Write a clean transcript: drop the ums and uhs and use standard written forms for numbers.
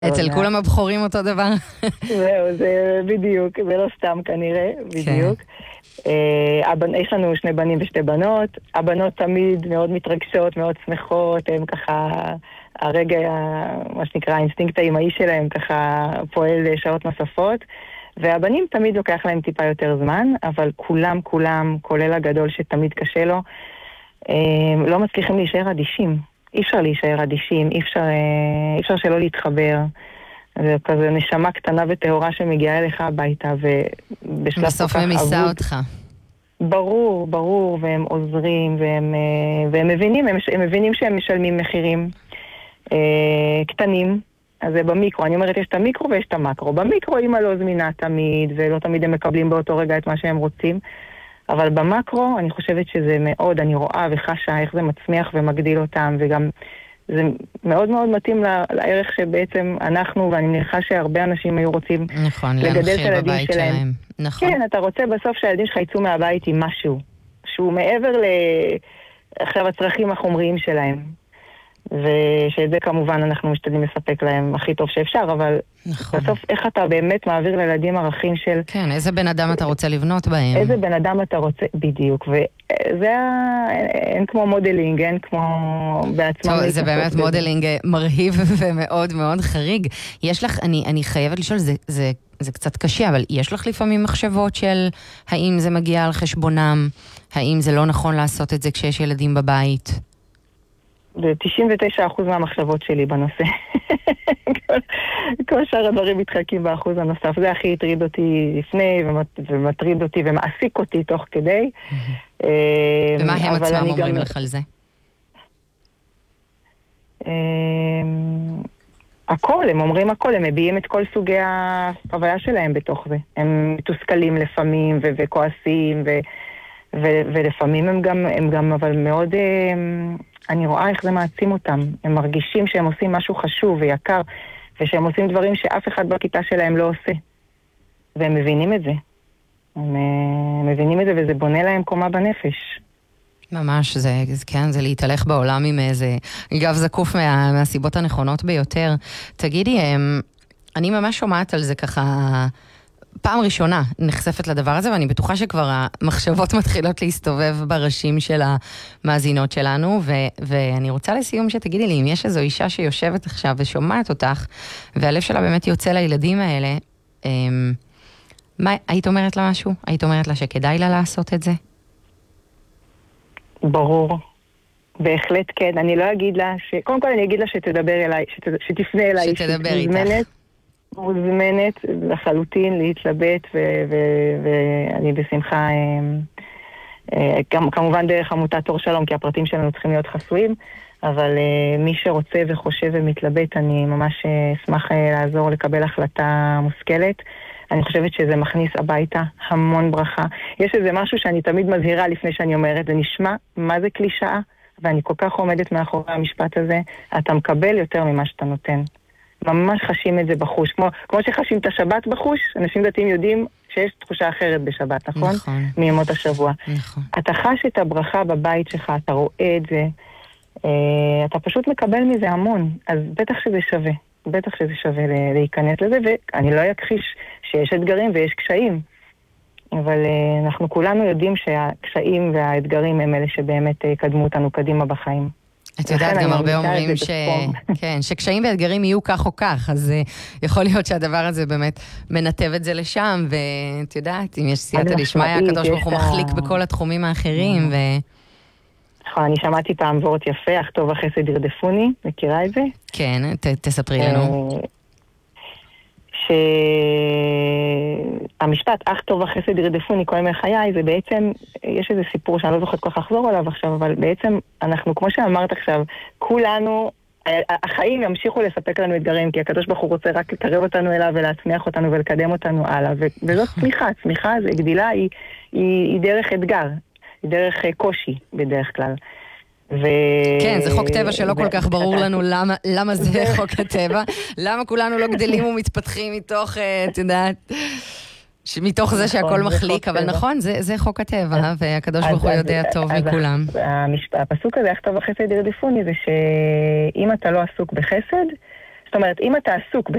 אצל כולם הבחורים אותו דבר. זהו, זה בדיוק, זה לא סתם כנראה, בדיוק. יש לנו 2 בנים ו2 בנות, הבנות תמיד מאוד מתרגשות, מאוד שמחות, הם ככה, הרגע, מה שנקרא, האינסטינקט האימהי שלהם ככה פועל שעות נוספות, והבנים תמיד לוקח להם טיפה יותר זמן, אבל כולם, כולל הגדול שתמיד קשה לו, לא מצליחים להישאר אדישים. אי אפשר להישאר אדישים, אי אפשר שלא להתחבר. זה כזה נשמה קטנה וטהורה שמגיעה אליך הביתה, ובשלב בסוף ממיסה אותך. ברור, והם עוזרים, והם מבינים שהם משלמים מחירים קטנים. אז זה במיקרו, אני אומרת, יש את המיקרו ויש את המקרו. במיקרו אמא לא זמינה תמיד, ולא תמיד הם מקבלים באותו רגע את מה שהם רוצים. אבל במקרו אני חושבת שזה מאוד, אני רואה וחשה איך זה מצמיח ומגדיל אותם, וגם זה מאוד מאוד מתאים לערך שבעצם אנחנו, ואני מניחה שהרבה אנשים היו רוצים לגדל את הילדים שלהם. נכון. כן, אתה רוצה בסוף שהילדים שלך יצאו מהבית עם משהו, שהוא מעבר עכשיו הצרכים החומריים שלהם. ושאת זה כמובן אנחנו משתדלים לספק להם הכי טוב שאפשר, אבל בסוף איך אתה באמת מעביר לילדים ערכים של... כן, איזה בן אדם אתה רוצה לבנות בהם. איזה בן אדם אתה רוצה, בדיוק, וזה אין כמו מודלינג, אין כמו בעצמם... טוב, זה באמת מודלינג מרהיב ומאוד מאוד חריג. יש לך, אני חייבת לשאול, זה קצת קשה, אבל יש לך לפעמים מחשבות של האם זה מגיע על חשבונם, האם זה לא נכון לעשות את זה כשיש ילדים בבית? זה 99% מהמחשבות שלי בנושא. כל שאר הדברים מתחלקים באחוז הנוסף. זה הכי הטריד אותי לפני, ומטריד אותי ומעסיק אותי תוך כדי. ומה הם עצמם אומרים לך על זה? הכל, הם אומרים הכל, הם מביאים את כל סוגי החוויה שלהם בתוך זה. הם מתוסכלים לפעמים וכועסים, ולפעמים הם גם אבל מאוד... אני רואה איך זה מעצים אותם. הם מרגישים שהם עושים משהו חשוב ויקר, ושהם עושים דברים שאף אחד בכיתה שלהם לא עושה. והם מבינים את זה. הם מבינים את זה, וזה בונה להם קומה בנפש. ממש, זה להתהלך בעולם עם איזה גב זקוף מהסיבות הנכונות ביותר. תגידי, אני ממש שומעת על זה ככה... פעם ראשונה נחשפת לדבר הזה, ואני בטוחה שכבר המחשבות מתחילות להסתובב בראשים של המאזינות שלנו, ואני רוצה לסיום שתגידי לי, אם יש איזו אישה שיושבת עכשיו ושומעת אותך, והלב שלה באמת יוצא לילדים האלה, היית אומרת לה משהו? היית אומרת לה שכדאי לה לעשות את זה? ברור. בהחלט כן. אני לא אגיד לה קודם כל אני אגיד לה שתדבר אליי, שתפנה אליי. שתדבר איתך. מוזמנת לחלוטין להתלבט, ואני בשמחה, כמובן דרך עמותת אור שלום, כי הפרטים שלנו צריכים להיות חסויים, אבל מי שרוצה וחושב ומתלבט, אני ממש אשמח לעזור לקבל החלטה מושכלת. אני חושבת שזה מכניס הביתה המון ברכה. יש איזה משהו שאני תמיד מזהירה לפני שאני אומרת, זה נשמע מה זה קלישאה, ואני כל כך עומדת מאחורי המשפט הזה, אתה מקבל יותר ממה שאתה נותן. ממש חשים את זה בחוש. כמו שחשים את השבת בחוש, אנשים דתיים יודעים שיש תחושה אחרת בשבת, נכון? נכון. מימות השבוע. נכון. אתה חש את הברכה בבית שלך, אתה רואה את זה, אתה פשוט מקבל מזה המון. אז בטח שזה שווה. בטח שזה שווה להיכנס לזה, ואני לא אכחיש שיש אתגרים ויש קשיים. אבל אנחנו כולנו יודעים שהקשיים והאתגרים הם אלה שבאמת קדמו אותנו קדימה בחיים. את יודעת, גם הרבה אומרים שקשיים ואתגרים יהיו כך או כך, אז יכול להיות שהדבר הזה באמת מנתב את זה לשם, ואת יודעת, אם יש סייעתא דשמיא, הקדוש ברוך הוא מחליק בכל התחומים האחרים. נכון, אני שמעתי פעם וורט יפה, אך טוב החסד ירדפוני, מכירה את זה? כן, תספרי לנו. שהמשפט, אך טוב החסד ירדפוני כל ימי חיי, זה בעצם, יש איזה סיפור שאני לא זוכרת כל כך לחזור עליו עכשיו, אבל בעצם אנחנו, כמו שאמרת עכשיו, כולנו, החיים ימשיכו לספק לנו אתגרים, כי הקדוש ברוך הוא רוצה רק לקרב אותנו אליו ולהצמיח אותנו ולקדם אותנו הלאה, וזאת צמיחה, צמיחה זה גדילה, היא דרך אתגר, היא דרך קושי בדרך כלל. כן, זה חוק טבע שלא כל כך ברור לנו למה זה חוק הטבע, למה כולנו לא גדלים ומתפתחים מתוך, את יודעת, מתוך זה שהכל מחליק, אבל נכון, זה חוק הטבע, והקדוש ברוך הוא יודע טוב מכולם. הפסוק הזה, אך טוב החסד ירדפוני, זה שאם אתה לא עסוק בחסד, זאת אומרת, אם אתה עסוק